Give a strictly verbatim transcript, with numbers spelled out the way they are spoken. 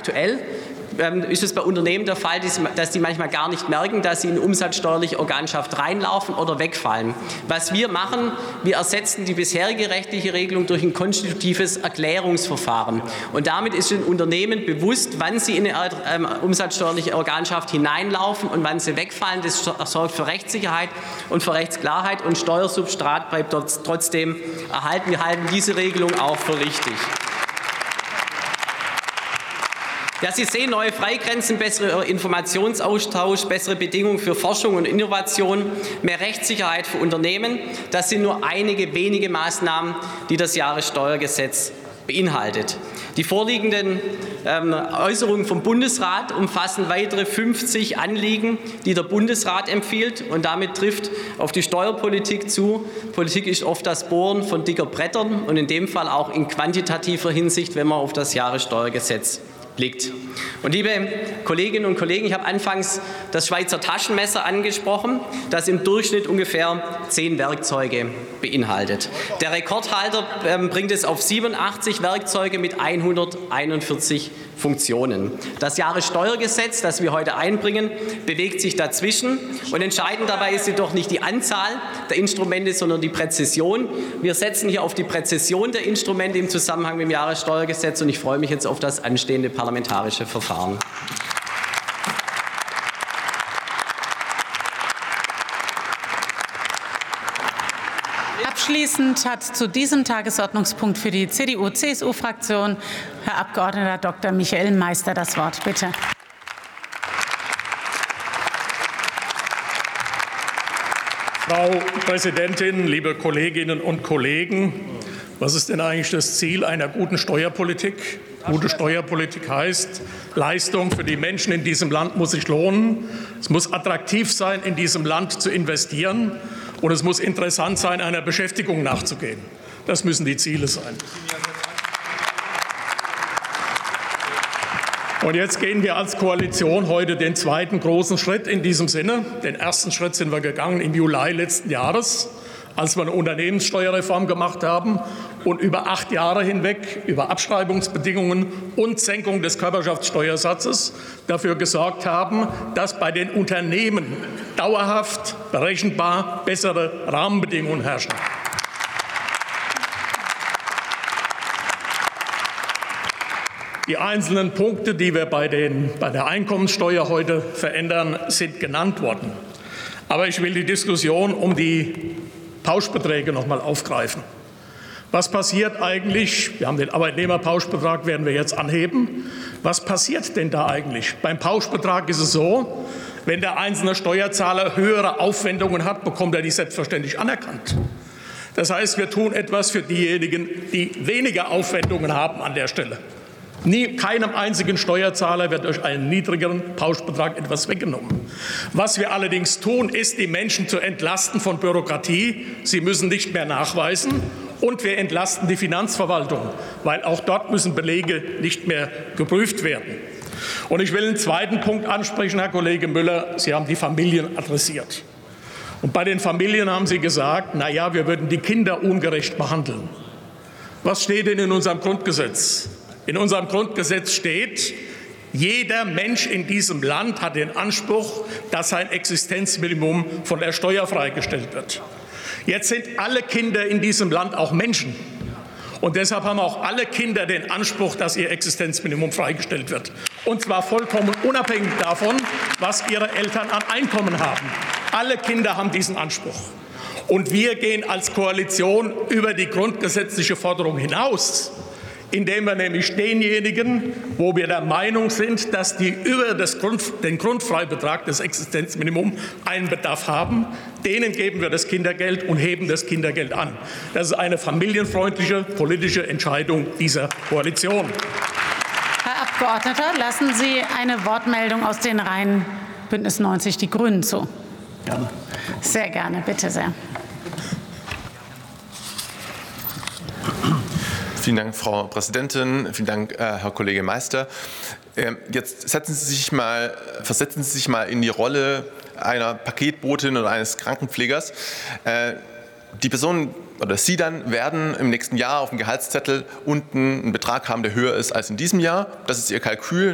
aktuell ist es bei Unternehmen der Fall, dass die manchmal gar nicht merken, dass sie in umsatzsteuerliche Organschaft reinlaufen oder wegfallen. Was wir machen, wir ersetzen die bisherige rechtliche Regelung durch ein konstitutives Erklärungsverfahren. Und damit ist den Unternehmen bewusst, wann sie in eine ähm, umsatzsteuerliche Organschaft hineinlaufen und wann sie wegfallen. Das sorgt für Rechtssicherheit und für Rechtsklarheit, und Steuersubstrat bleibt dort trotzdem erhalten. Wir halten diese Regelung auch für richtig. Ja, Sie sehen, neue Freigrenzen, bessere Informationsaustausch, bessere Bedingungen für Forschung und Innovation, mehr Rechtssicherheit für Unternehmen. Das sind nur einige wenige Maßnahmen, die das Jahressteuergesetz beinhaltet. Die vorliegenden ähm, Äußerungen vom Bundesrat umfassen weitere fünfzig Anliegen, die der Bundesrat empfiehlt, und damit trifft auf die Steuerpolitik zu. Politik ist oft das Bohren von dicker Brettern, und in dem Fall auch in quantitativer Hinsicht, wenn man auf das Jahressteuergesetz blickt. Und liebe Kolleginnen und Kollegen, ich habe anfangs das Schweizer Taschenmesser angesprochen, das im Durchschnitt ungefähr zehn Werkzeuge beinhaltet. Der Rekordhalter äh, bringt es auf siebenundachtzig Werkzeuge mit hunderteinundvierzig Funktionen. Das Jahressteuergesetz, das wir heute einbringen, bewegt sich dazwischen, und entscheidend dabei ist jedoch nicht die Anzahl der Instrumente, sondern die Präzision. Wir setzen hier auf die Präzision der Instrumente im Zusammenhang mit dem Jahressteuergesetz, und ich freue mich jetzt auf das anstehende parlamentarische Verfahren. Abschließend hat zu diesem Tagesordnungspunkt für die C D U C S U-Fraktion Herr Abgeordneter Doktor Michael Meister das Wort. Bitte. Frau Präsidentin, liebe Kolleginnen und Kollegen! Was ist denn eigentlich das Ziel einer guten Steuerpolitik? Gute Steuerpolitik heißt, Leistung für die Menschen in diesem Land muss sich lohnen. Es muss attraktiv sein, in diesem Land zu investieren. Und es muss interessant sein, einer Beschäftigung nachzugehen. Das müssen die Ziele sein. Und jetzt gehen wir als Koalition heute den zweiten großen Schritt in diesem Sinne. Den ersten Schritt sind wir gegangen im Juli letzten Jahres, als wir eine Unternehmenssteuerreform gemacht haben und über acht Jahre hinweg über Abschreibungsbedingungen und Senkung des Körperschaftssteuersatzes dafür gesorgt haben, dass bei den Unternehmen dauerhaft, berechenbar bessere Rahmenbedingungen herrschen. Die einzelnen Punkte, die wir bei, den, bei der Einkommensteuer heute verändern, sind genannt worden. Aber ich will die Diskussion um die Pauschbeträge noch mal aufgreifen. Was passiert eigentlich? Wir haben den Arbeitnehmerpauschbetrag, werden wir jetzt anheben. Was passiert denn da eigentlich? Beim Pauschbetrag ist es so, wenn der einzelne Steuerzahler höhere Aufwendungen hat, bekommt er die selbstverständlich anerkannt. Das heißt, wir tun etwas für diejenigen, die weniger Aufwendungen haben an der Stelle. Nie, keinem einzigen Steuerzahler wird durch einen niedrigeren Pauschbetrag etwas weggenommen. Was wir allerdings tun, ist, die Menschen zu entlasten von Bürokratie. Sie müssen nicht mehr nachweisen. Und wir entlasten die Finanzverwaltung, weil auch dort müssen Belege nicht mehr geprüft werden. Und ich will einen zweiten Punkt ansprechen, Herr Kollege Müller. Sie haben die Familien adressiert. Und bei den Familien haben Sie gesagt, na ja, wir würden die Kinder ungerecht behandeln. Was steht denn in unserem Grundgesetz? In unserem Grundgesetz steht, jeder Mensch in diesem Land hat den Anspruch, dass sein Existenzminimum von der Steuer freigestellt wird. Jetzt sind alle Kinder in diesem Land auch Menschen. Und deshalb haben auch alle Kinder den Anspruch, dass ihr Existenzminimum freigestellt wird. Und zwar vollkommen unabhängig davon, was ihre Eltern an Einkommen haben. Alle Kinder haben diesen Anspruch. Und wir gehen als Koalition über die grundgesetzliche Forderung hinaus, indem wir nämlich denjenigen, wo wir der Meinung sind, dass die über das Grund, den Grundfreibetrag des Existenzminimums einen Bedarf haben, denen geben wir das Kindergeld und heben das Kindergeld an. Das ist eine familienfreundliche politische Entscheidung dieser Koalition. Herr Abgeordneter, lassen Sie eine Wortmeldung aus den Reihen Bündnis neunzig Die Grünen zu. Gerne. Sehr gerne, bitte sehr. Vielen Dank, Frau Präsidentin. Vielen Dank, Herr Kollege Meister. Jetzt setzen Sie sich mal, versetzen Sie sich mal in die Rolle einer Paketbotin oder eines Krankenpflegers. Die Personen oder Sie dann werden im nächsten Jahr auf dem Gehaltszettel unten einen Betrag haben, der höher ist als in diesem Jahr. Das ist Ihr Kalkül.